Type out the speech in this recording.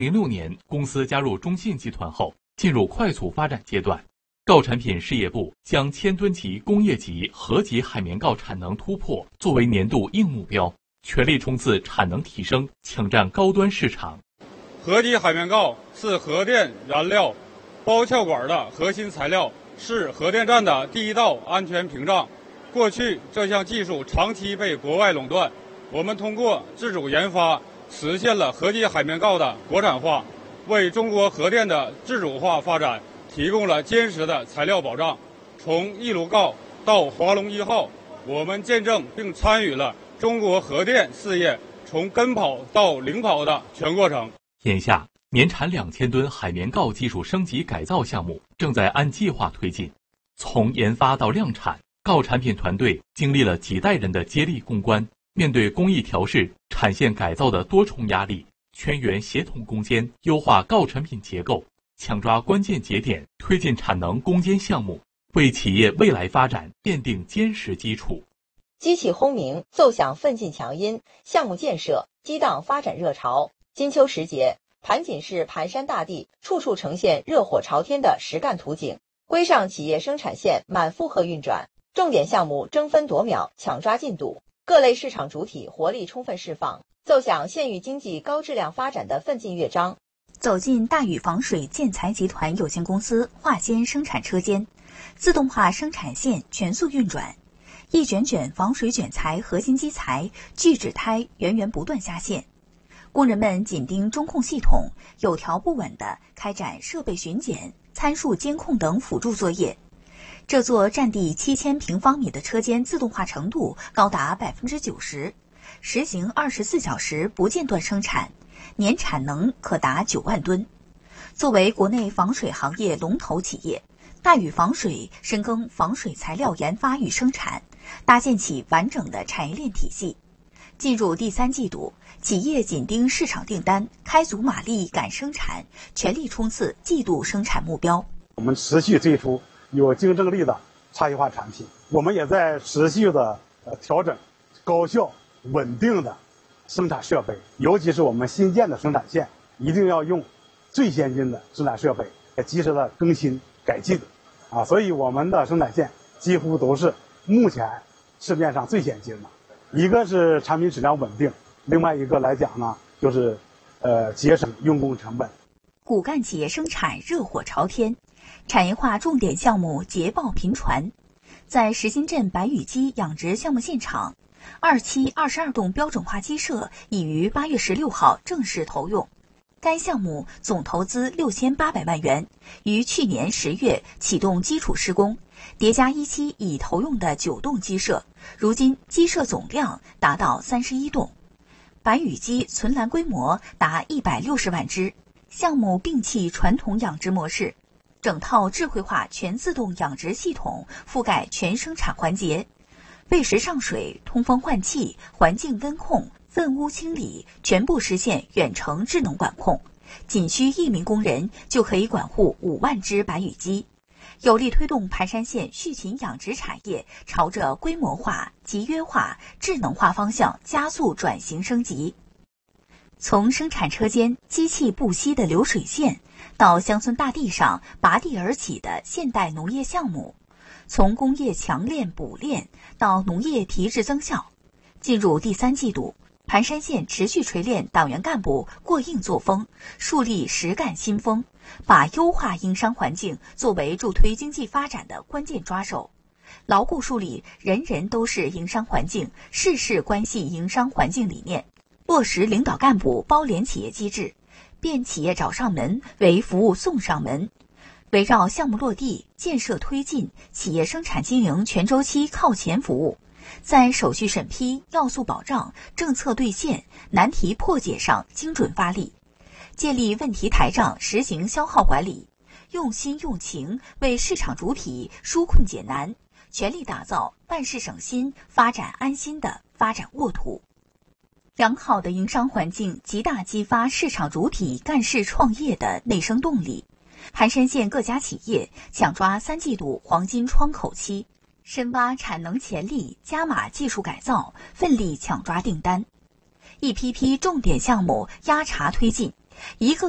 2006年，公司加入中信集团后，进入快速发展阶段。锆产品事业部将1000吨级工业级合级海绵锆产能突破作为年度硬目标，全力冲刺产能提升，抢占高端市场。 合级海绵锆是核电燃料包壳管的核心材料，是核电站的第一道安全屏障。过去这项技术长期被国外垄断，我们通过自主研发实现了合级海绵锆的国产化，为中国核电的自主化发展提供了坚实的材料保障。从一炉锆到华龙1号，我们见证并参与了中国核电事业从跟跑到领跑的全过程。 眼下，年产2000吨海绵锆技术升级改造项目正在按计划推进。从研发到量产，锆产品团队经历了几代人的接力攻关，面对工艺调试、产线改造的多重压力，全员协同攻坚，优化锆产品结构，抢抓关键节点，推进产能攻坚项目，为企业未来发展奠定坚实基础。 机器轰鸣，奏响奋进强音，项目建设激荡发展热潮。金秋时节，盘锦市盘山大地处处呈现热火朝天的实干图景。规上企业生产线满负荷运转，重点项目争分夺秒抢抓进度，各类市场主体活力充分释放，奏响县域经济高质量发展的奋进乐章。 走进大禹防水建材集团有限公司化纤生产车间，自动化生产线全速运转，一卷卷防水卷材核心基材聚酯胎源源不断下线，工人们紧盯中控系统，有条不紊地开展设备巡检、参数监控等辅助作业。这座占地7000平方米的车间自动化程度高达90%，实行24小时不间断生产，年产能可达9万吨。作为国内防水行业龙头企业，大禹防水深耕防水材料研发与生产，搭建起完整的产业链体系。进入第3季度，企业紧盯市场订单，开足马力赶生产，全力冲刺季度生产目标。 我们持续推出有竞争力的差异化产品，我们也在持续的调整高效稳定的生产设备，尤其是我们新建的生产线，一定要用最先进的生产设备，及时的更新改进所以我们的生产线几乎都是目前市面上最先进的。一个是产品质量稳定，另外一个来讲呢，就是节省用工成本。 骨干企业生产热火朝天，产业化重点项目捷报频传。在石新镇白羽鸡养殖项目现场，2期22栋标准化鸡舍已于8月16号正式投用。该项目总投资6800万元，于去年10月启动基础施工，叠加1期已投用的9栋鸡舍，如今鸡舍总量达到31栋。白羽鸡存栏规模达160万只，项目摒弃传统养殖模式，整套智慧化全自动养殖系统覆盖全生产环节，喂食上水、通风换气、环境温控、粪污清理全部实现远程智能管控，仅需1名工人就可以管护5万只白羽鸡，有力推动盘山县畜禽养殖产业朝着规模化、集约化、智能化方向加速转型升级。从生产车间机器不息的流水线，到乡村大地上拔地而起的现代农业项目，从工业强链补链到农业提质增效。进入第3季度，盘山县持续锤炼党员干部过硬作风，树立实干新风，把优化营商环境作为助推经济发展的关键抓手，牢固树立人人都是营商环境、事事关系营商环境理念，落实领导干部包联企业机制，变企业找上门为服务送上门。围绕项目落地、建设推进、企业生产经营全周期靠前服务，在手续审批、要素保障、政策兑现、难题破解上精准发力，建立问题台账，实行消耗管理，用心用情为市场主体纾困解难，全力打造办事省心、发展安心的发展沃土。良好的营商环境极大激发市场主体干事创业的内生动力。盘山县各家企业抢抓3季度黄金窗口期，深挖产能潜力，加码技术改造，奋力抢抓订单。一批批重点项目压茬推进，一个